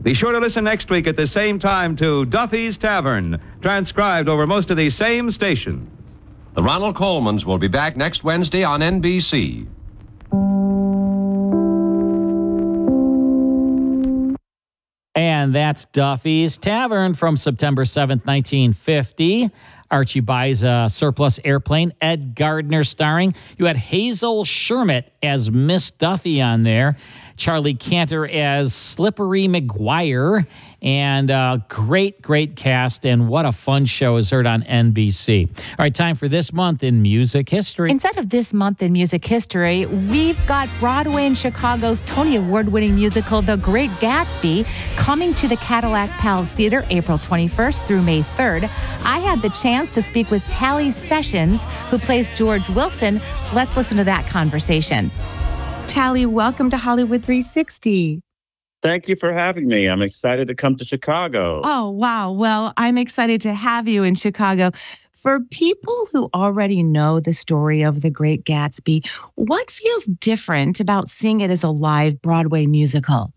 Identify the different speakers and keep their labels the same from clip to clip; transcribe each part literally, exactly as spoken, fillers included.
Speaker 1: Be sure to listen next week at the same time to Duffy's Tavern, transcribed over most of these same stations.
Speaker 2: The Ronald Colmans will be back next Wednesday on N B C.
Speaker 3: And that's Duffy's Tavern from September seventh, nineteen fifty. Archie buys a surplus airplane. Ed Gardner starring. You had Hazel Shermitt as Miss Duffy on there. Charlie Cantor as Slippery McGuire. And uh, great, great cast. And what a fun show is heard on N B C. All right, time for This Month in Music History.
Speaker 4: Instead of This Month in Music History, we've got Broadway and Chicago's Tony Award-winning musical The Great Gatsby coming to the Cadillac Palace Theater April twenty-first through May third. I had the chance to speak with Tally Sessions, who plays George Wilson. Let's listen to that conversation. Tally, welcome to Hollywood three sixty.
Speaker 5: Thank you for having me. I'm excited to come to Chicago.
Speaker 4: Oh, wow. Well, I'm excited to have you in Chicago. For people who already know the story of The Great Gatsby, what feels different about seeing it as a live Broadway musical?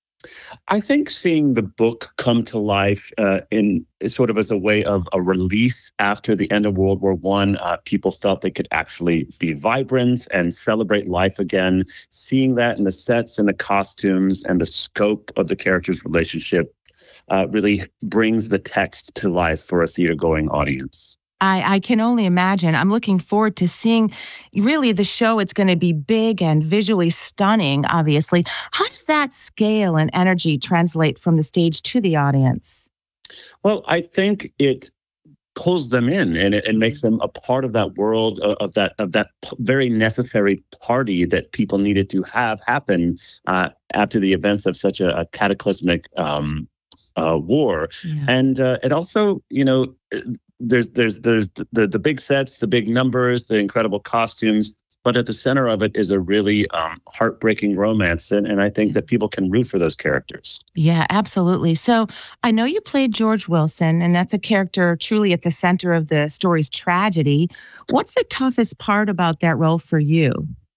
Speaker 5: I think seeing the book come to life uh, in sort of as a way of a release after the end of World War One, uh, people felt they could actually be vibrant and celebrate life again. Seeing that in the sets and the costumes and the scope of the characters' relationship uh, really brings the text to life for a theater-going audience.
Speaker 4: I, I can only imagine. I'm looking forward to seeing really the show. It's going to be big and visually stunning, obviously. How does that scale and energy translate from the stage to the audience?
Speaker 5: Well, I think it pulls them in and it, it makes them a part of that world, uh, of that of that p- very necessary party that people needed to have happen uh, after the events of such a, a cataclysmic um, uh, war. Yeah. And uh, it also, you know, There's there's there's the, the big sets, the big numbers, the incredible costumes, but at the center of it is a really um, heartbreaking romance, and, and I think that people can root for those characters.
Speaker 4: Yeah, absolutely. So I know you played George Wilson, and that's a character truly at the center of the story's tragedy. What's the toughest part about that role for you?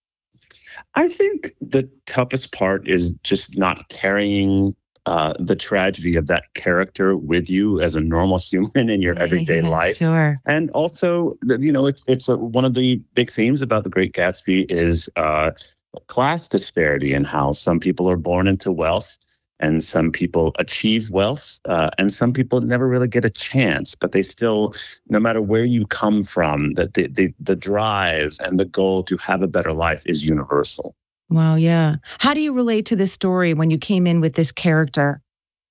Speaker 5: I think the toughest part is just not carrying Uh, the tragedy of that character with you as a normal human in your everyday
Speaker 4: yeah,
Speaker 5: life.
Speaker 4: Sure.
Speaker 5: And also, you know, it's it's a, one of the big themes about The Great Gatsby is uh, class disparity and how some people are born into wealth and some people achieve wealth uh, and some people never really get a chance, but they still, no matter where you come from, that the, the, the drive and the goal to have a better life is universal.
Speaker 4: Wow, yeah. How do you relate to this story when you came in with this character?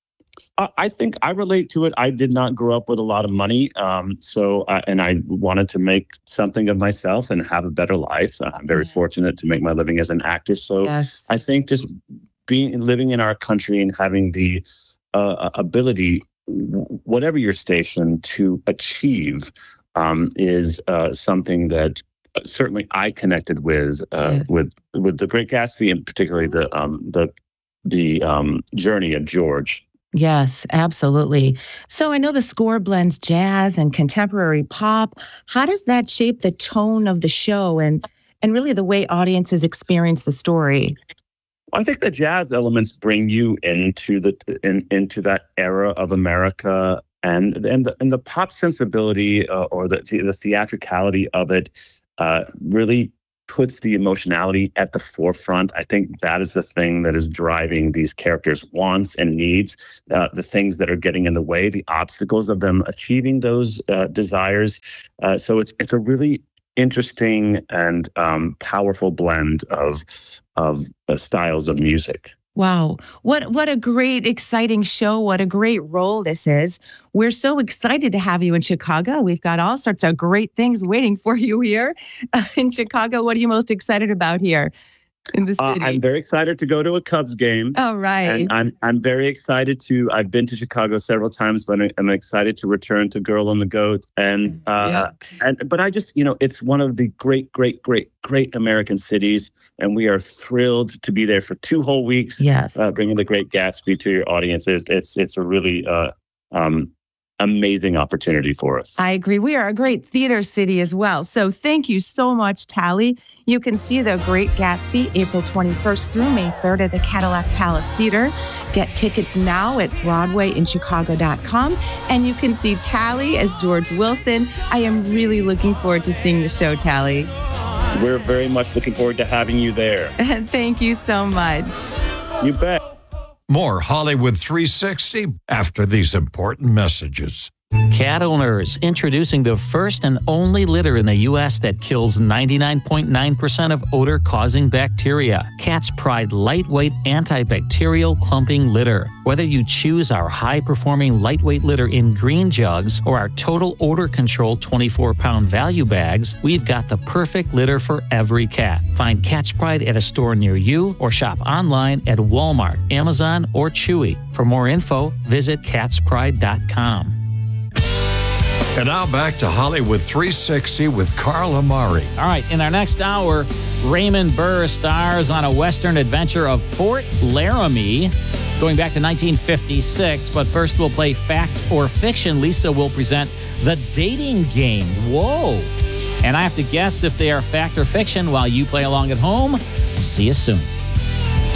Speaker 5: Uh, I think I relate to it. I did not grow up with a lot of money, um, so uh, and I wanted to make something of myself and have a better life. Uh, I'm very yeah. fortunate to make my living as an actor. So
Speaker 4: yes.
Speaker 5: I think just being living in our country and having the uh, ability, whatever your station, to achieve um, is uh, something that certainly I connected with uh, yes. with with The Great Gatsby, and particularly the um, the the um, journey of George.
Speaker 4: Yes, absolutely. So I know the score blends jazz and contemporary pop. How does that shape the tone of the show and and really the way audiences experience the story?
Speaker 5: I think the jazz elements bring you into the in, into that era of America, and and the, and the pop sensibility uh, or the the theatricality of it Uh, really puts the emotionality at the forefront. I think that is the thing that is driving these characters' wants and needs, uh, the things that are getting in the way, the obstacles of them achieving those uh, desires. Uh, so it's it's a really interesting and um, powerful blend of of uh, styles of music.
Speaker 4: Wow. What what a great, exciting show. What a great role this is. We're so excited to have you in Chicago. We've got all sorts of great things waiting for you here uh, in Chicago. What are you most excited about here in the city?
Speaker 5: Uh, I'm very excited to go to a Cubs game.
Speaker 4: Oh, right.
Speaker 5: And I'm I'm very excited to, I've been to Chicago several times, but I'm excited to return to Girl on the Goat. And, uh, yeah. and but I just, you know, it's one of the great, great, great, great American cities. And we are thrilled to be there for two whole weeks.
Speaker 4: Yes.
Speaker 5: Uh, bringing The Great Gatsby to your audience. It's, it's, it's a really uh, um, amazing opportunity for us.
Speaker 6: I agree. We are a great theater city as well. So thank you so much, Tally. You can see The Great Gatsby April twenty-first through May third at the Cadillac Palace Theater. Get tickets now at broadway in chicago dot com. And you can see Tally as George Wilson. I am really looking forward to seeing the show, Tally.
Speaker 5: We're very much looking forward to having you there.
Speaker 6: Thank you so much.
Speaker 5: You bet.
Speaker 7: More Hollywood three sixty after these important messages.
Speaker 3: Cat owners, introducing the first and only litter in the U S that kills ninety-nine point nine percent of odor-causing bacteria. Cat's Pride lightweight antibacterial clumping litter. Whether you choose our high-performing lightweight litter in green jugs or our total odor control twenty-four pound value bags, we've got the perfect litter for every cat. Find Cat's Pride at a store near you or shop online at Walmart, Amazon, or Chewy. For more info, visit cats pride dot com.
Speaker 7: And now back to Hollywood three sixty with Carl Amari.
Speaker 3: All right, in our next hour, Raymond Burr stars on a Western adventure of Fort Laramie, going back to nineteen fifty-six. But first, we'll play Fact or Fiction. Lisa will present The Dating Game. Whoa. And I have to guess if they are fact or fiction while you play along at home. See you soon.